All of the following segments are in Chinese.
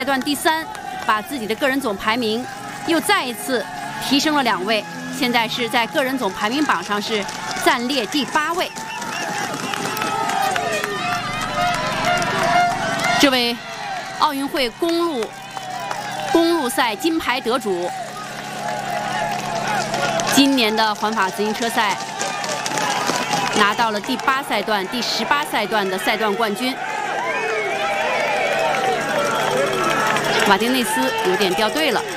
赛段第3，把自己的个人总排名又再一次提升了2位，现在是在个人总排名榜上是暂列第8位。这位奥运会公路赛金牌得主，今年的环法自行车赛拿到了第8赛段、第18赛段的赛段冠军。马丁内斯有点掉队了。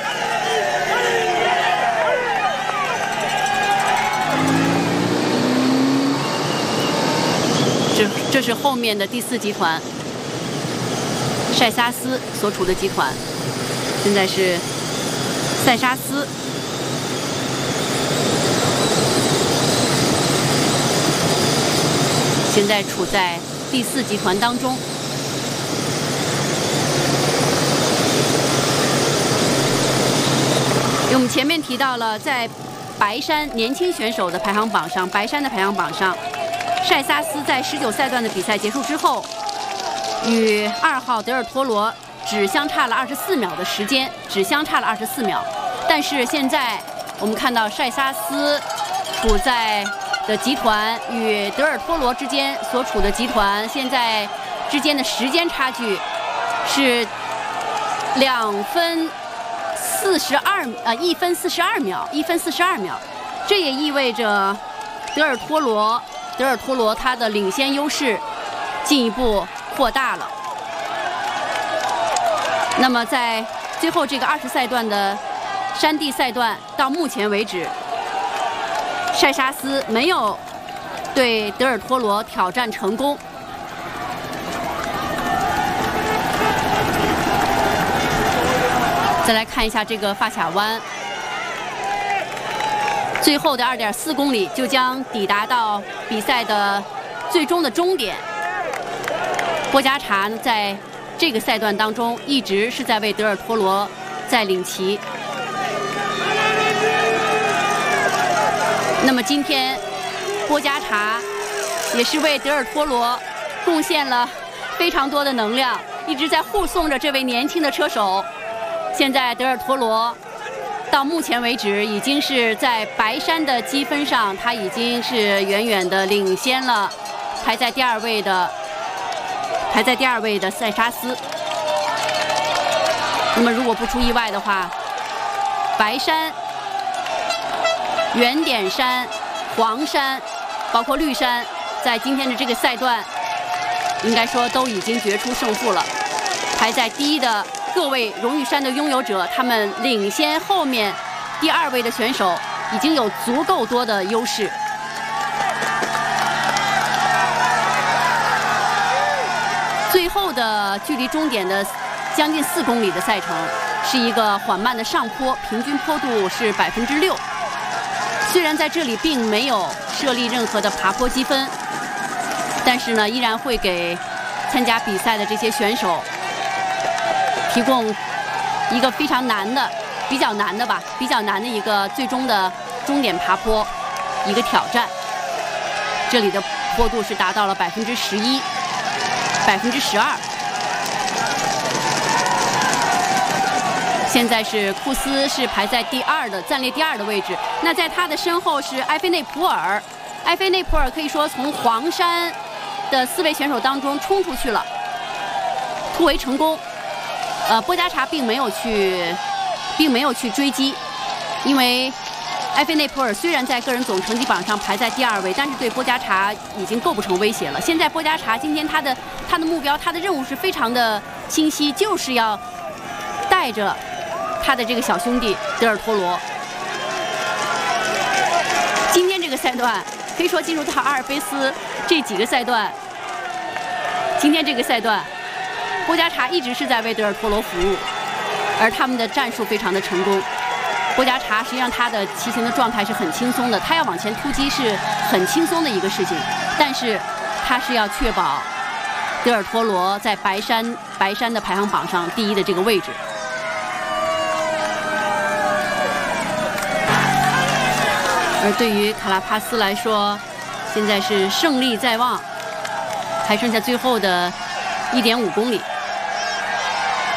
这是后面的第4集团，塞沙斯所处的集团，现在是塞沙斯。现在处在第4集团当中。我们前面提到了，在白山年轻选手的排行榜上，白山的排行榜上，塞沙斯在19赛段的比赛结束之后，与2号德尔托罗只相差了24秒的时间，只相差了24秒。但是现在我们看到塞沙斯处在的集团与德尔托罗之间所处的集团，现在之间的时间差距是1分42秒，1分42秒。这也意味着德尔托罗他的领先优势进一步扩大了。那么在最后这个20赛段的山地赛段，到目前为止，塞沙斯没有对德尔托罗挑战成功。再来看一下这个发卡弯，最后的2.4公里就将抵达到比赛的最终的终点。波加查在这个赛段当中一直是在为德尔托罗在领旗。那么今天波加查也是为德尔托罗贡献了非常多的能量，一直在护送着这位年轻的车手。现在德尔托罗到目前为止已经是在白山的积分上，他已经是远远的领先了排在第2位的塞沙斯。那么如果不出意外的话，白山、圆点山、黄山，包括绿山，在今天的这个赛段，应该说都已经决出胜负了。排在第1的各位荣誉山的拥有者，他们领先后面第2位的选手已经有足够多的优势。最后的距离终点的将近4公里的赛程是一个缓慢的上坡，平均坡度是6%。虽然在这里并没有设立任何的爬坡积分，但是呢，依然会给参加比赛的这些选手提供一个比较难的一个最终的终点爬坡一个挑战。这里的坡度是达到了11%、12%。现在是库斯是排在暂列第2的位置。那在他的身后是埃菲内普尔，埃菲内普尔可以说从黄山的4位选手当中冲出去了，突围成功。波加查并没有去追击，因为埃菲内普尔虽然在个人总成绩榜上排在第2位，但是对波加查已经构不成威胁了。现在波加查今天他的目标，他的任务是非常的清晰，就是要带着他的这个小兄弟德尔托罗。今天这个赛段可以说进入到阿尔卑斯这几个赛段，今天这个赛段波加查一直是在为德尔托罗服务，而他们的战术非常的成功。波加查实际上他的骑行的状态是很轻松的，他要往前突击是很轻松的一个事情，但是他是要确保德尔托罗在白山的排行榜上第1的这个位置。而对于卡拉帕斯来说，现在是胜利在望，还剩下最后的1.5公里。